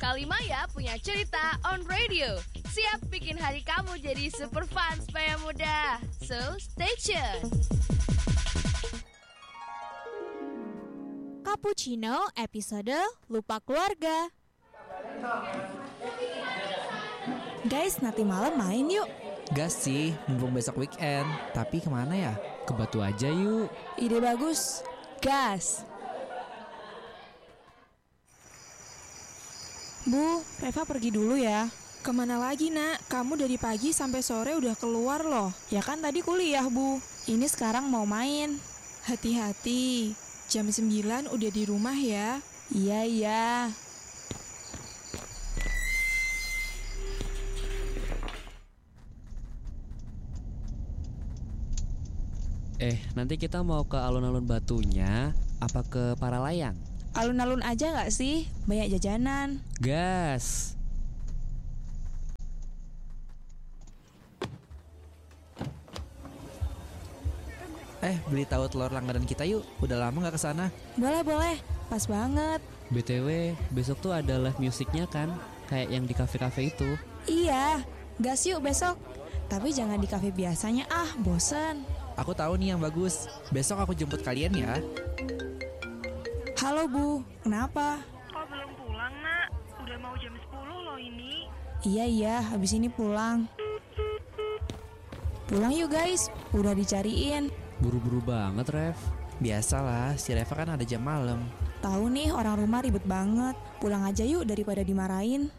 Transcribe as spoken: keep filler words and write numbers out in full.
Kalimaya punya cerita on radio. Siap bikin hari kamu jadi super fun supaya mudah. So, stay tune. Cappuccino episode Lupa Keluarga. Guys, nanti malam main yuk. Gas sih, mumpung besok weekend. Tapi kemana ya? Ke Batu aja yuk. Ide bagus. Gas. Bu, Reva pergi dulu ya. Kemana lagi nak? Kamu dari pagi sampai sore udah keluar loh. Ya kan tadi kuliah Bu. Ini sekarang mau main. Hati-hati, jam sembilan udah di rumah ya. Iya iya. Eh, nanti kita mau ke alun-alun Batunya apa ke Paralayang? Alun-alun aja gak sih? Banyak jajanan. Gas. Eh, beli tahu telur langganan kita yuk. Udah lama gak kesana. Boleh boleh, pas banget. B T W, besok tuh ada live musiknya kan? Kayak yang di kafe-kafe itu. Iya, gas yuk besok. Tapi jangan di kafe biasanya, ah bosen. Aku tahu nih yang bagus. Besok aku jemput kalian ya. Halo Bu, kenapa? Kok belum pulang nak? Udah mau jam sepuluh loh ini. Iya iya, habis ini pulang. Pulang yuk guys, udah dicariin. Buru-buru banget, Rev. Biasalah, si Reva kan ada jam malam. Tahu nih orang rumah ribet banget. Pulang aja yuk daripada dimarahin.